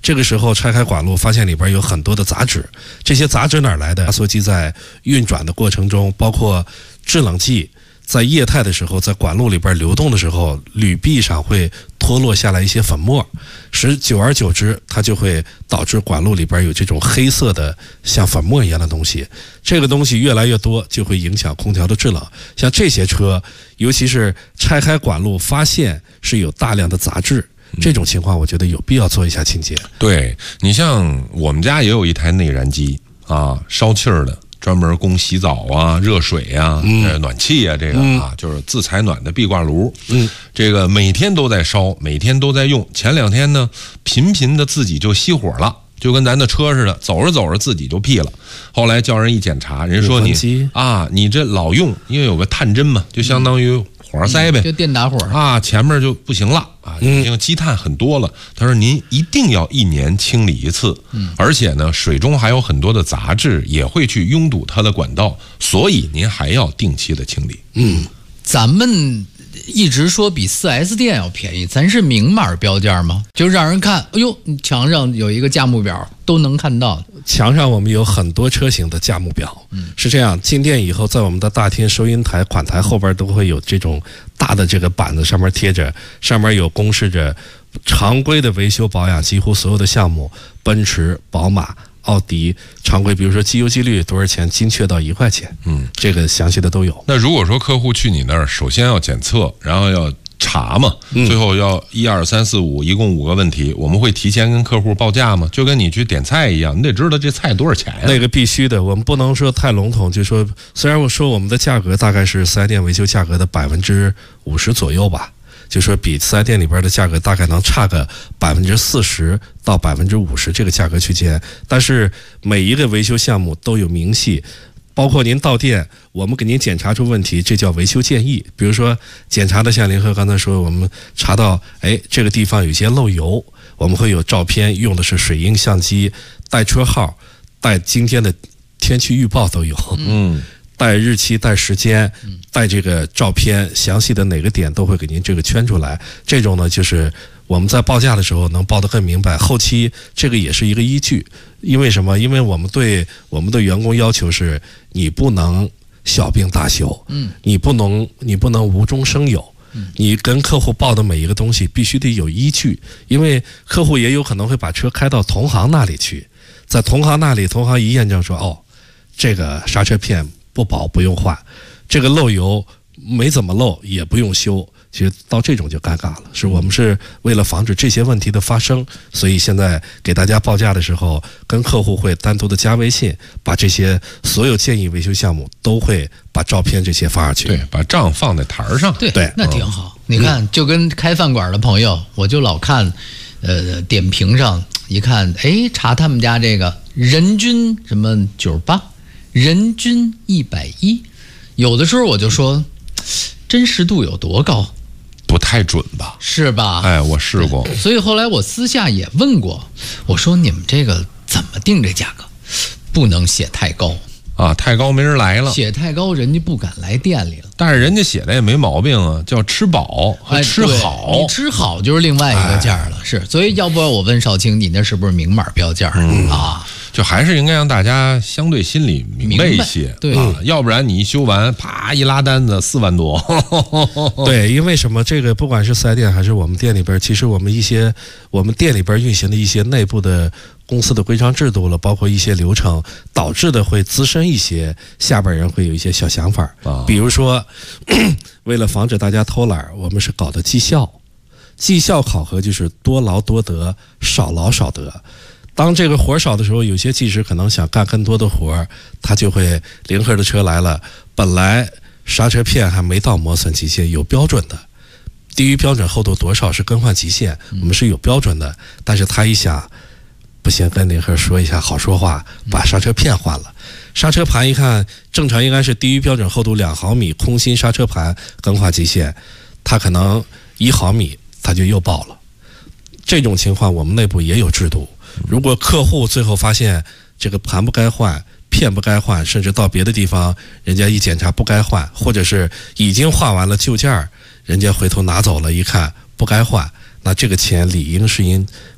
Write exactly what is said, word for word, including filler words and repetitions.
这个时候拆开管路，发现里边有很多的杂质，这些杂质哪儿来的？压缩机在运转的过程中，包括制冷剂在液态的时候，在管路里边流动的时候，铝壁上会脱落下来一些粉末，使久而久之，它就会导致管路里边有这种黑色的像粉末一样的东西。这个东西越来越多，就会影响空调的制冷。像这些车，尤其是拆开管路发现是有大量的杂质，这种情况我觉得有必要做一下清洁。 对，你像我们家也有一台内燃机啊，烧气儿的，专门供洗澡啊、热水啊、嗯、暖气啊，这个啊、嗯、就是自采暖的壁挂炉。嗯，这个每天都在烧，每天都在用。前两天呢，频频的自己就熄火了，就跟咱的车似的，走着走着自己就屁了。后来叫人一检查，人说你啊，你这老用，因为有个探针嘛，就相当于火塞呗， 就电打火啊，前面就不行了啊，已经积碳很多了。他说您一定要一年清理一次，嗯，而且呢，水中还有很多的杂质，也会去拥堵它的管道，所以您还要定期的清理。 嗯，咱们一直说比 四 S 店要便宜，咱是明码标价吗？就让人看，哎呦，墙上有一个价目表，都能看到。 墙上我们有很多车型的价目表，嗯，是这样。进店以后，在我们的大厅收银台、款台后边都会有这种大的这个板子，上面贴着，上面有公示着常规的维修保养，几乎所有的项目，奔驰、宝马、奥迪常规，比如说机油机滤多少钱，精确到一块钱，嗯，这个详细的都有。 那如果说客户去你那儿，首先要检测，然后要查嘛，最后要一二三四五，一共五个问题，我们会提前跟客户报价吗？就跟你去点菜一样，你得知道这菜多少钱呀、啊。 那个必须的，我们不能说太笼统，就说虽然我说我们的价格大概是四 S 店维修价格的百分之五十左右吧。就说比四 S 店里边的价格大概能差个百分之四十到百分之五十这个价格区间，但是每一个维修项目都有明细，包括您到店，我们给您检查出问题，这叫维修建议。比如说检查的像林和刚才说，我们查到哎这个地方有些漏油，我们会有照片，用的是水印相机，带车号，带今天的天气预报都有。嗯。带日期、带时间、带这个照片，详细的哪个点都会给您这个圈出来。这种呢，就是我们在报价的时候能报得更明白。后期这个也是一个依据，因为什么？因为我们对我们的员工要求是，你不能小病大修，嗯，你不能你不能无中生有。你跟客户报的每一个东西必须得有依据，因为客户也有可能会把车开到同行那里去，在同行那里，同行一验证说，哦，这个刹车片不保不用换，这个漏油没怎么漏也不用修，其实到这种就尴尬了。是我们是为了防止这些问题的发生，所以现在给大家报价的时候，跟客户会单独的加微信，把这些所有建议维修项目都会把照片这些发上去， 对，把账放在台上， 对对，那挺好。嗯、你看，就跟开饭馆的朋友，我就老看，呃，点评上一看，哎，查他们家这个人均什么九十八。人均一百一，有的时候我就说，真实度有多高？ 不太准吧？ 是吧？ 哎，我试过。 所以后来我私下也问过，我说你们这个怎么定这价格？不能写太高啊，太高没人来了。 写太高，人家不敢来店里了。 但是人家写的也没毛病啊，叫吃饱和吃好。 哎、你吃好就是另外一个价了，哎、是。所以要不然我问少卿，你那是不是明码标价、嗯、啊？ 就还是应该让大家相对心里明白一些， 对、 啊，要不然你一修完，啪一拉单子四万多。 对，因为什么？这个不管是四 S 店还是我们店里边，其实我们一些我们店里边运行的一些内部的公司的规章制度了，包括一些流程，导致的会滋生一些下边人会有一些小想法，啊、比如说，为了防止大家偷懒，我们是搞的绩效，绩效考核就是多劳多得，少劳少得。当这个活少的时候，有些技师可能想干更多的活，他就会林克的车来了，本来刹车片还没到磨损极限，有标准的，低于标准厚度多少是更换极限，我们是有标准的。但是他一想，不行，跟林克说一下好说话，把刹车片换了。刹车盘一看，正常应该是低于标准厚度两毫米空心刹车盘更换极限，他可能一毫米他就又爆了。这种情况我们内部也有制度。如果客户最后发现这个盘不该换，片不该换，甚至到别的地方人家一检查不该换，或者是已经换完了旧件儿，人家回头拿走了一看不该换，那这个钱理应是应